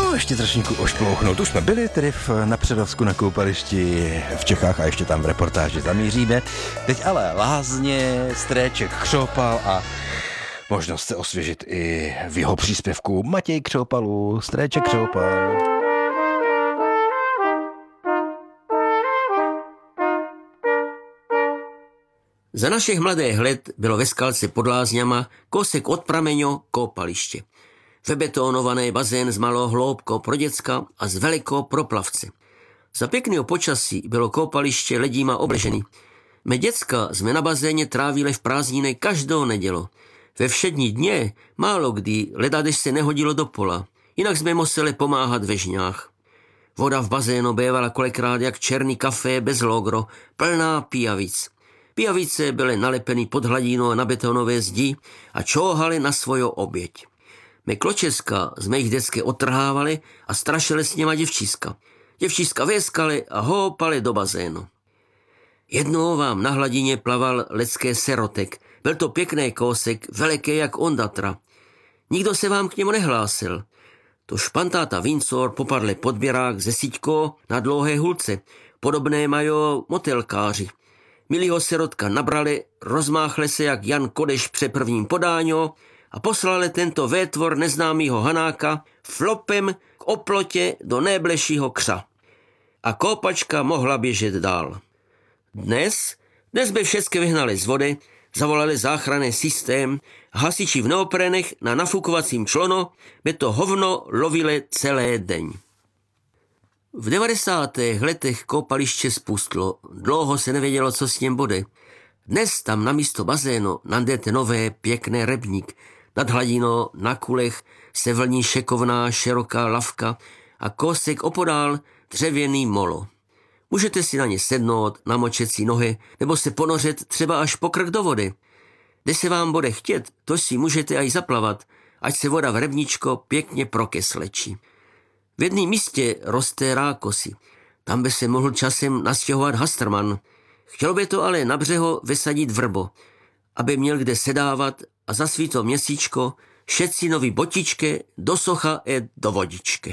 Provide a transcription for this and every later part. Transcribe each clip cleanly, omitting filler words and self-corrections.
No, ještě trošinku ošplouchnout. Už jsme byli tedy na Přerovsku na koupališti v Čechách a ještě tam v reportáži zamíříme. Teď ale lázně, Stréček Křopal a možnost se osvěžit i v jeho příspěvku Matěj Křopalu, Stréček Křopal. Za našich mladých let bylo ve Skalce pod Lázňama kousek od prameňo koupaliště. Vebetonovaný bazén s malou hloubkou pro děcka a s velikou pro plavce. Za pěkného počasí bylo koupaliště ledíma obležený. My děcka jsme na bazéně trávili v prázdniny každou nedělu. Ve všední dně málo kdy ledadeš se nehodilo do pola, jinak jsme museli pomáhat ve žňách. Voda v bazénu bývala kolikrát jak černý kafé bez logro, plná pijavic. Pijavice byly nalepený pod hladinou na betonové zdi a čóhali na svoju oběť. My kločeska jsme jich vždycky otrhávali a strašili s něma děvčíska. Děvčíska věskali a houpali do bazénu. Jednou vám na hladině plaval lidský serotek. Byl to pěkný kousek, veliký jak ondatra. Nikdo se vám k němu nehlásil. To špantáta Vincor popadli podběrák ze síťko na dlouhé hulce. Podobné mají motelkáři. Milýho serotka nabrali, rozmáchli se jak Jan Kodeš při prvním podáňo a poslali tento vétvor neznámýho Hanáka flopem k oplotě do nejbližšího křa. A koupačka mohla běžet dál. Dnes by všechny vyhnali z vody, zavolali záchranný systém, hasiči v neoprenech na nafukovacím člono by to hovno lovili celý den. V 90. letech koupaliště spustlo, dlouho se nevědělo, co s ním bude. Dnes tam na místo bazénu najdete nové pěkné rybník. Nad hladinou na kulech se vlní šekovná široká lavka a kousek opodál dřevěný molo. Můžete si na ně sednout, namočet si nohy nebo se ponořit třeba až po krk do vody. Kde se vám bude chtět, to si můžete aj zaplavat, ať se voda v rybníčko pěkně prokeslečí. V jednom místě roste rákosy. Tam by se mohl časem nastěhovat Hastrman. Chtěl by to ale na břeho vysadit vrbo, aby měl kde sedávat a za svýto měsíčko šet si nový botičky do socha i do vodičky.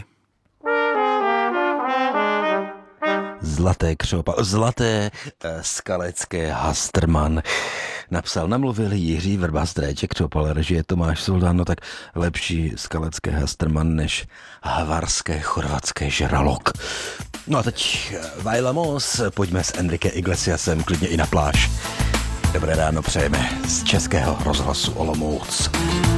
Zlaté skalecké Hastrman. Napsal, namluvil Jiří Vrba, Stréček Křopal, režie Tomáš Soldán, no tak lepší skalecké Hastrman než havarské chorvatské žralok. No a teď Bailamos, pojďme s Enrique Iglesiasem klidně i na pláž. Dobré ráno přejeme z Českého rozhlasu Olomouc.